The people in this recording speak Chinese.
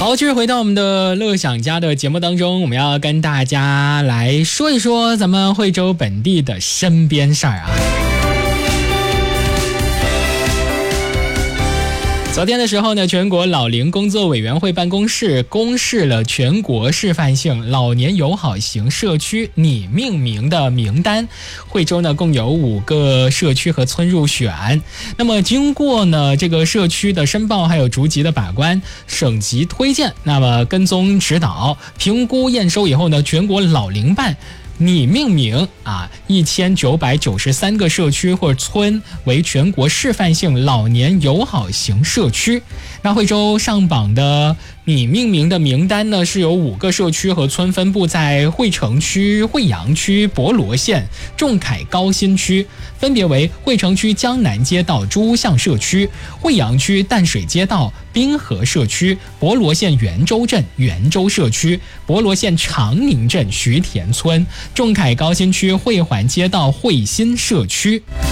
好，继续回到我们的乐享家的节目当中，我们要跟大家来说一说咱们惠州本地的身边事儿啊。昨天的时候呢，全国老龄工作委员会办公室公示了全国示范性老年友好型社区拟命名的名单。惠州呢共有5个社区和村入选。那么经过呢这个社区的申报还有逐级的把关，省级推荐，那么跟踪指导、评估验收以后呢，全国老龄办拟命名1993个社区或村为全国示范性老年友好型社区。那惠州上榜的拟命名的名单呢，是由5个社区和村分布在惠城区、惠阳区、博罗县、仲恺高新区，分别为惠城区江南街道朱屋巷社区、惠阳区淡水街道滨河社区、博罗县元州镇元州社区、博罗县长宁镇徐田村、仲恺高新区惠环街道惠新社区。